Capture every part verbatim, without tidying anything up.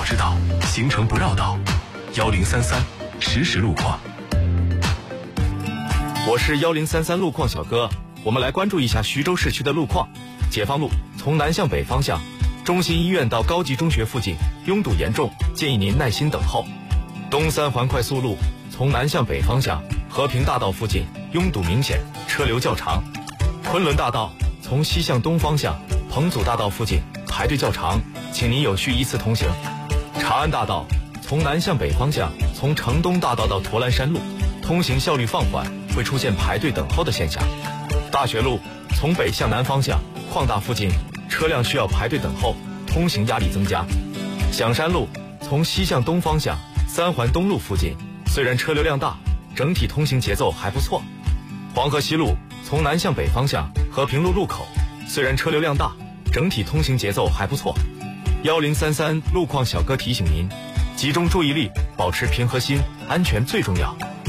知道，行程不绕道。幺零三三实时路况。 我是幺零三三路况小哥，我们来关注一下徐州市区的路况。解放路从南向北方向，中心医院到高级中学附近拥堵严重，建议您耐心等候。东三环快速路从南向北方向，和平大道附近拥堵明显，车流较长。昆仑大道从西向东方向，彭祖大道附近排队较长，请您有序依次通行。长安大道从南向北方向，从城东大道到驼栏山路，通行效率放缓，会出现排队等候的现象。大学路从北向南方向，矿大附近车辆需要排队等候，通行压力增加。响山路从西向东方向，三环东路附近虽然车流量大，整体通行节奏还不错。黄河西路从南向北方向，和平路路口虽然车流量大，整体通行节奏还不错。幺零三三路况小哥提醒您，集中注意力，保持平和心，安全最重要。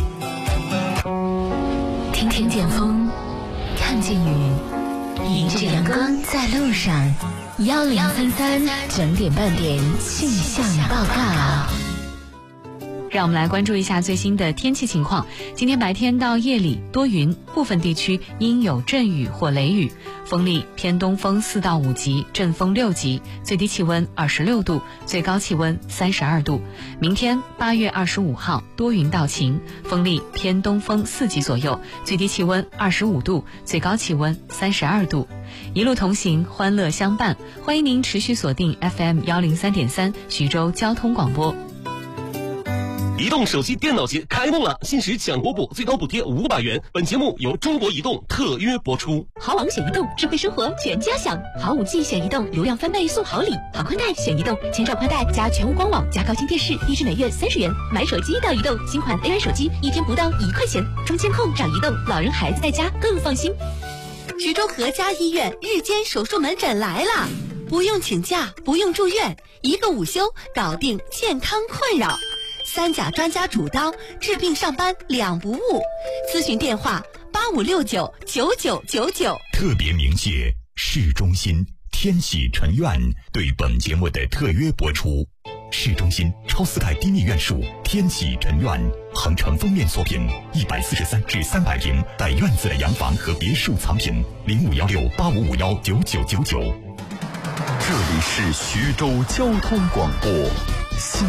听听见风，看见雨，迎着阳光在路上。幺零三三整点半点气象报告。 让我们来关注一下最新的天气情况。今天白天到夜里多云，部分地区应有阵雨或雷雨，风力偏东风四到五级，阵风六级，最低气温二十六度，最高气温三十二度。明天八月二十五号多云到晴，风力偏东风四级左右，最低气温二十五度，最高气温三十二度。一路同行，欢乐相伴，欢迎您持续锁定 F M 幺零三点三徐州交通广播。 移动手机电脑节开幕了，限时抢国补，最高补贴五百元。本节目由中国移动特约播出。 好网选移动，智慧生活全家享。好五 G 选移动，流量翻倍送好礼。好宽带选移动，千兆宽带加全屋光网加高清电视，低至每月三十元。买手机到移动，新款 A I 手机一天不到一块钱。装监控找移动，老人孩子在家更放心。 徐州和家医院日间手术门诊来了，不用请假，不用住院，一个午休搞定健康困扰。三甲专家主刀，治病上班两不误。咨询电话八五六九九九九九。 特别鸣谢市中心天喜臣院对本节目的特约播出。市中心超四代低密院数天喜臣院，恒城封面锁品一百四十三至三百平带院子的洋房和别墅藏品，零五幺六八五五幺九九九九。 这里是徐州交通广播。